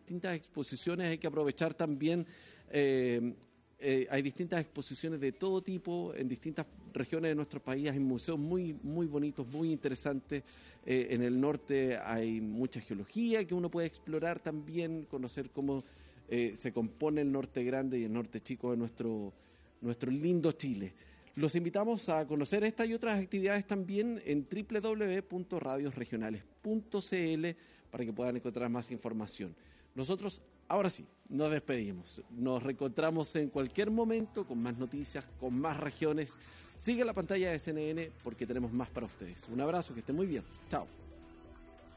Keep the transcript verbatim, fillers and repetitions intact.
distintas exposiciones, hay que aprovechar también... Eh, Eh, hay distintas exposiciones de todo tipo en distintas regiones de nuestro país. Hay museos muy, muy bonitos, muy interesantes. Eh, en el norte hay mucha geología que uno puede explorar también, conocer cómo eh, se compone el norte grande y el norte chico de nuestro, nuestro lindo Chile. Los invitamos a conocer esta y otras actividades también en doble u doble u doble u punto radios regionales punto c l para que puedan encontrar más información. Nosotros, ahora sí, nos despedimos. Nos reencontramos en cualquier momento con más noticias, con más regiones. Sigue la pantalla de C N N porque tenemos más para ustedes. Un abrazo, que estén muy bien. Chao.